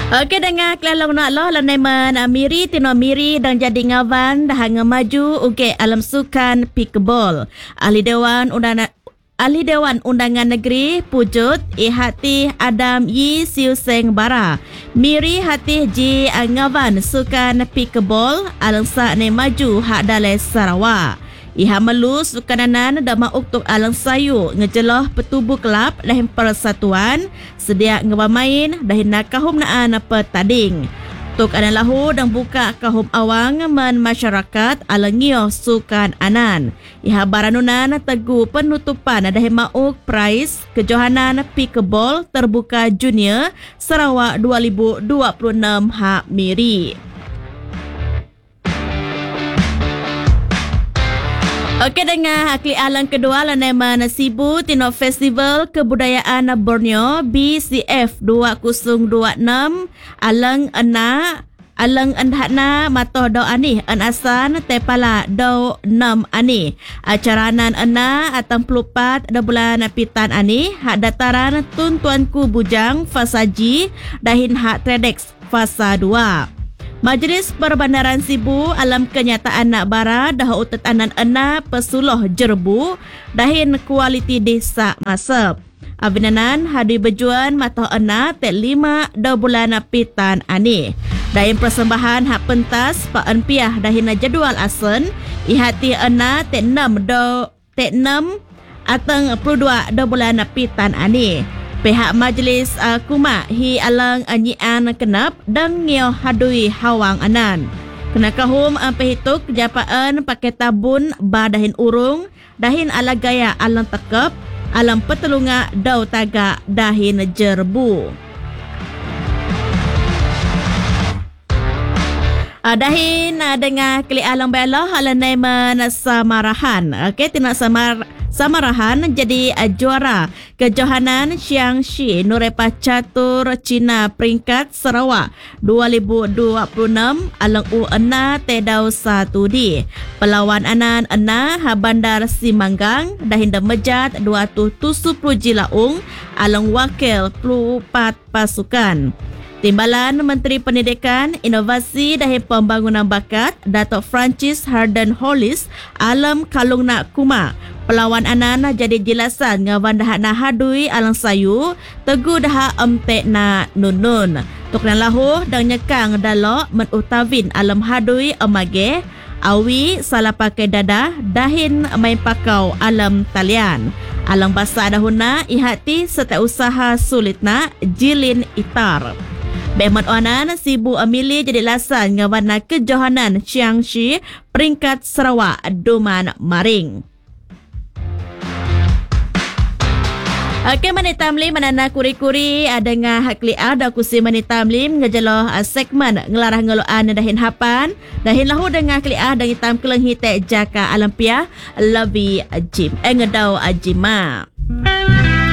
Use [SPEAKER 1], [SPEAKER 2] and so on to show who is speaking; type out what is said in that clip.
[SPEAKER 1] Okey dengar kelalong nak loh laneman Miri tino Miri dan jadi ngawan dah maju uke alam sukan pickleball. Ahli Dewan Undangan Negeri Pujut Ihati Adam Yi Siu Seng Bara. Miri hati ji ngawan sukan pickleball alangsa ne maju hak dalai Sarawak. Iha melu sukananan dama uktuk alang sayu ngejeloh petubuh kelab dahin persatuan sedia ngewamain dahin nakahum naan petading. Tuk anan lahu dan buka kahum awang men masyarakat alang ngio sukan anan. Iha baranunan tegu penutupan dahin mauk prize kejohanan pickleball terbuka junior Sarawak 2026 hak Miri. Okey dengar akli alang kedua laneman Sibu Tino Festival Kebudayaan Borneo BCF 2026 alang endhana matoh do ani an asan tepala do 6 ani acaranan ena atang pelupat da bulan pitan ani hak dataran tuntuanku bujang fasaji dahin hak Tredex fasa 2. Majlis Perbandaran Sibu alam kenyataan nak bara dah utet anan ena pesuluh jerbu dahin kualiti desa masep. Abinanan hadi bejuan matoh ena tek 5 da bulan pitan ani. Dahin persembahan hak pentas paan piah dahin jadual asen ihati ena tek 6 atang 22 da bulan pitan ani. Pihak majlis kuma hi alang anyian kenap dan ngio hadui hawang anan. Kena kahum pehituk japaan pakai tabun badahin urung dahin ala gaya alang tekep alam petelunga dau taga dahin jerbu. Dahin dengar kli alang belah alanai men samarahan. Okey tina samarahan jadi juara kejohanan Xiangxi Nurepa Catur Cina peringkat Sarawak 2026 alang ena tedau 1D. Pelawan anan ena ha bandar Simanggang dahin demejat 270 jilaung alang wakil pelupat pasukan. Timbalan Menteri Pendidikan, Inovasi dan Pembangunan Bakat Datuk Francis Harden Hollis alam kalung nak kuma. Pelawan anan jadi jelasan ngawan dah na hadui alang sayu tegu dah emtek na nunun. Tuk nan lahu dan nyekang dalok menutavin alam hadui emage awi salah pakai dadah dahin main pakau alam talian. Alang basa dahuna ihati setiap usaha sulitna jilin itar. Behmat onan Sibu Amili jadi lasan ngawan kejohanan Xiangxi peringkat Sarawak Duman Maring. Okey manitamlim manana kuri-kuri dengan hakli ada kusi manitamlim ngejeloh segmen ngelarah ngeloan dahin hapan dahin lahu dengan hakli dan hitam keleng hitek jaka alampiah labi jim ngedau ajima.